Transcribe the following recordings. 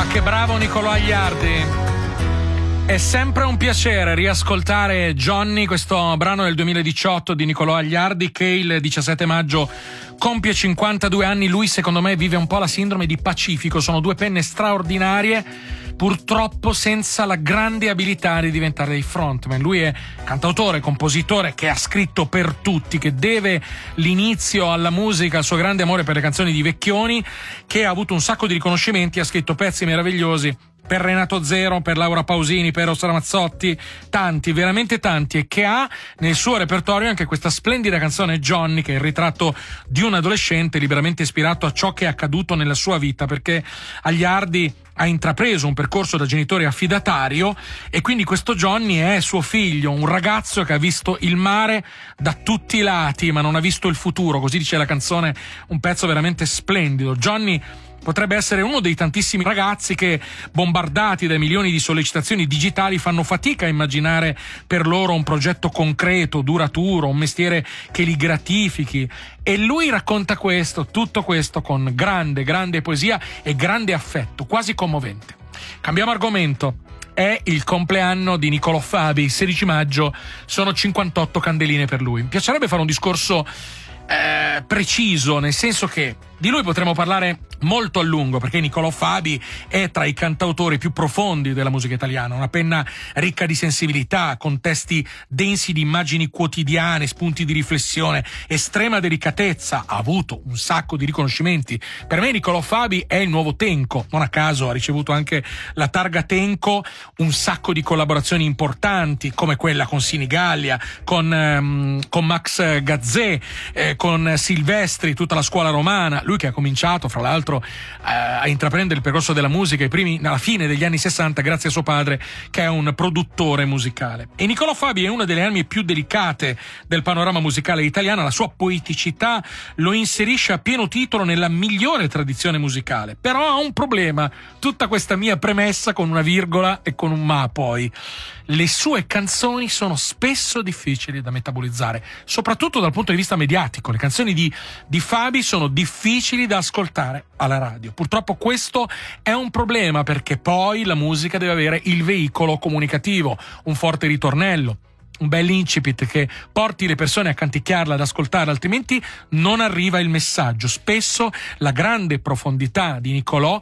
che bravo Nicolò Agliardi. È sempre un piacere riascoltare Johnny, questo brano del 2018 di Nicolò Agliardi, che il 17 maggio compie 52 anni. Lui, secondo me, vive un po' la sindrome di Pacifico. Sono due penne straordinarie, purtroppo senza la grande abilità di diventare dei frontman. Lui è cantautore, compositore, che ha scritto per tutti, che deve l'inizio alla musica, al suo grande amore per le canzoni di Vecchioni, che ha avuto un sacco di riconoscimenti, ha scritto pezzi meravigliosi per Renato Zero, per Laura Pausini, per Eros Ramazzotti, tanti, veramente tanti, e che ha nel suo repertorio anche questa splendida canzone Johnny, che è il ritratto di un adolescente liberamente ispirato a ciò che è accaduto nella sua vita, perché Agliardi ha intrapreso un percorso da genitore affidatario e quindi questo Johnny è suo figlio, un ragazzo che ha visto il mare da tutti i lati ma non ha visto il futuro, così dice la canzone, un pezzo veramente splendido. Johnny potrebbe essere uno dei tantissimi ragazzi che, bombardati dai milioni di sollecitazioni digitali, fanno fatica a immaginare per loro un progetto concreto, duraturo, un mestiere che li gratifichi. E lui racconta questo, tutto questo, con grande poesia e grande affetto, quasi commovente. Cambiamo argomento. È il compleanno di Niccolò Fabi, il 16 maggio, sono 58 candeline per lui. Mi piacerebbe fare un discorso preciso, nel senso che di lui potremmo parlare molto a lungo, perché Niccolò Fabi è tra i cantautori più profondi della musica italiana, una penna ricca di sensibilità, con testi densi di immagini quotidiane, spunti di riflessione, estrema delicatezza, ha avuto un sacco di riconoscimenti. Per me Niccolò Fabi è il nuovo Tenco, non a caso ha ricevuto anche la targa Tenco, un sacco di collaborazioni importanti come quella con Sinigallia, con Max Gazzè, con Silvestri, tutta la scuola romana. Lui che ha cominciato, fra l'altro, a intraprendere il percorso della musica alla fine degli anni 60 grazie a suo padre, che è un produttore musicale. E Niccolò Fabi è una delle armi più delicate del panorama musicale italiano. La sua poeticità lo inserisce a pieno titolo nella migliore tradizione musicale. Però ha un problema, tutta questa mia premessa con una virgola e con un ma poi. Le sue canzoni sono spesso difficili da metabolizzare, soprattutto dal punto di vista mediatico. Le canzoni di Fabi sono difficili da ascoltare alla radio. Purtroppo questo è un problema, perché poi la musica deve avere il veicolo comunicativo, un forte ritornello, un bel incipit che porti le persone a canticchiarla, ad ascoltarla, altrimenti non arriva il messaggio. Spesso la grande profondità di Niccolò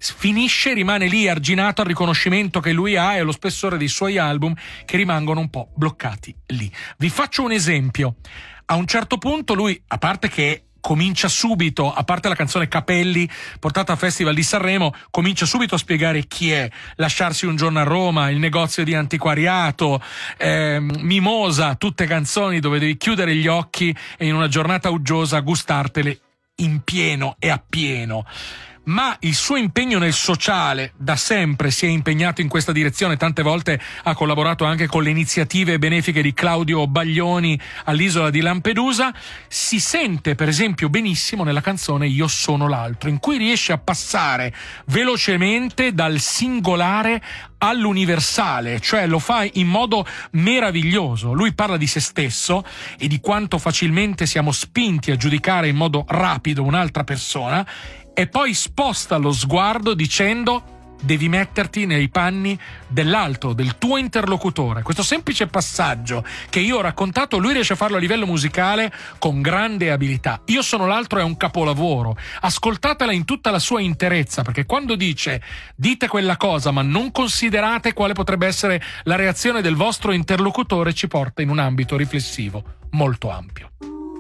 rimane lì arginato al riconoscimento che lui ha e allo spessore dei suoi album, che rimangono un po' bloccati lì. Vi faccio un esempio. A un certo punto lui, a parte che comincia subito, a parte la canzone Capelli portata al Festival di Sanremo, comincia subito a spiegare chi è, Lasciarsi un giorno a Roma, Il negozio di antiquariato, Mimosa, tutte canzoni dove devi chiudere gli occhi e in una giornata uggiosa gustartele in pieno e appieno. Ma il suo impegno nel sociale, da sempre si è impegnato in questa direzione, tante volte ha collaborato anche con le iniziative benefiche di Claudio Baglioni all'isola di Lampedusa. Si sente per esempio benissimo nella canzone Io sono l'altro, in cui riesce a passare velocemente dal singolare all'universale, cioè lo fa in modo meraviglioso. Lui parla di se stesso e di quanto facilmente siamo spinti a giudicare in modo rapido un'altra persona, e poi sposta lo sguardo dicendo: devi metterti nei panni dell'altro, del tuo interlocutore. Questo semplice passaggio che io ho raccontato, lui riesce a farlo a livello musicale con grande abilità. Io sono l'altro è un capolavoro. Ascoltatela in tutta la sua interezza, perché quando dice dite quella cosa ma non considerate quale potrebbe essere la reazione del vostro interlocutore, ci porta in un ambito riflessivo molto ampio.